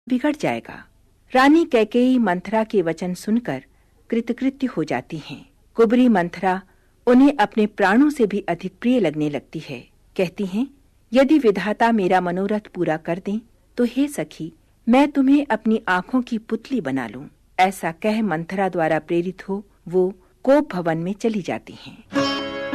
बिगड़ जाएगा। रानी कैकेयी मंथरा के वचन सुनकर कृतकृत्य हो जाती हैं। कुबरी मंथरा उन्हें अपने प्राणों से भी अधिक प्रिय लगने लगती है। कहती हैं, यदि विधाता मेरा मनोरथ पूरा कर दें तो हे सखी, मैं तुम्हें अपनी आंखों की पुतली बना लूं। ऐसा कह मंथरा द्वारा प्रेरित हो वो कोप भवन में चली जाती हैं।